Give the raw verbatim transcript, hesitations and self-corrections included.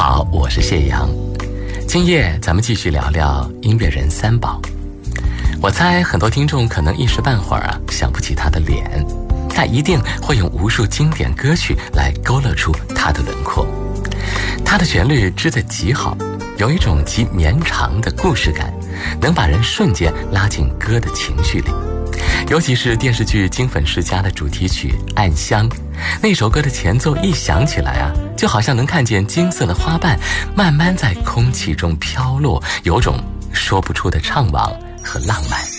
好，我是谢阳。今夜咱们继续聊聊音乐人三宝。我猜很多听众可能一时半会儿啊想不起他的脸，但一定会用无数经典歌曲来勾勒出他的轮廓。他的旋律织得极好，有一种极绵长的故事感，能把人瞬间拉进歌的情绪里。尤其是电视剧《金粉世家》的主题曲《暗香》，那首歌的前奏一响起来啊，就好像能看见金色的花瓣慢慢在空气中飘落，有种说不出的怅惘和浪漫。